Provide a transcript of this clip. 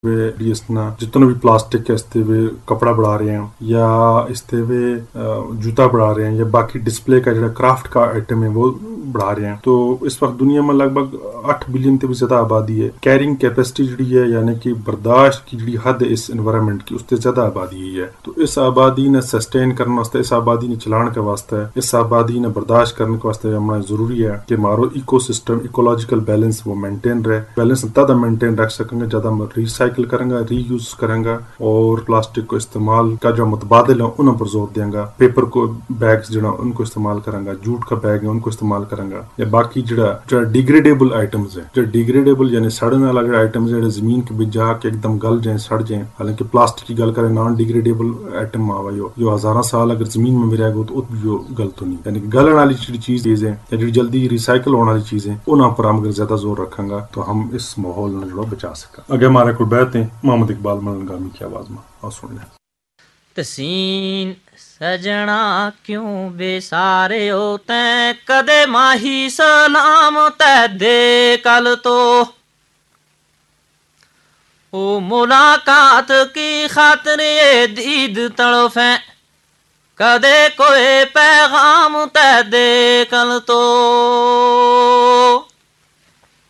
इसना जितने भी प्लास्टिक के इसते हुए कपड़ा बना रहे हैं या इसते हुए जूता बना रहे हैं या बाकी डिस्प्ले का जो क्राफ्ट का आइटम है वो बढ़ा रहे हैं। तो इस वक्त दुनिया में लगभग 8 बिलियन से भी ज्यादा आबादी है। कैरिंग कैपेसिटी जी है यानी कि बर्दाश्त की जी हद है इस एनवायरनमेंट की उससे ज्यादा आबादी है। तो इस आबादी ने सस्टेन करने वास्ते, इस आबादी ने चलाने के वास्ते, इस आबादी ने बर्दाश्त करने के वास्ते हमारा जरूरी है कि हमारो इकोसिस्टम इकोलॉजिकल बैलेंस वो मेंटेन रहे। बैलेंस तब मेंटेन रख सकेंगे ज्यादा रिसाइकिल करेंगे, रीयूज करेंगे और प्लास्टिक को इस्तेमाल का जो मुतबादिल है उन पर जोर देंगे। पेपर को बैग्स जो उनको इस्तेमाल करेंगे, जूट का बैग है उनको इस्तेमाल करेंगे या बाकी जो डिग्रेडेबल आइटम्स है, जो डिग्रेडेबल यानी सड़ने वाला जो आइटम्स है जमीन के बीच जाके एकदम गल जाए सड़ जाए। हालांकि प्लास्टिक की गल करें नॉन डिग्रेडेबल आइटम आवा जो हजारों साल अगर जमीन में भी रहेगा तो भी गल तो नहीं। यानी कि गलन वाली चीज है या जो जल्दी रिसाइकिल होने वाली चीजें उन पर हम अगर ज्यादा जोर रखेंगे तो हम इस माहौल में जो बचा सकें। आगे हमारे को बैठते हैं मोहम्मद इकबाल मलंगामी की आवाज में और सुन लें। तसीन सजना क्यों बेसारे हो तैं कदे माही सलाम तै दे कल तो ओ मुलाकात की खातिर ये दीद तड़फ है कदे कोई पैगाम तै दे कल तो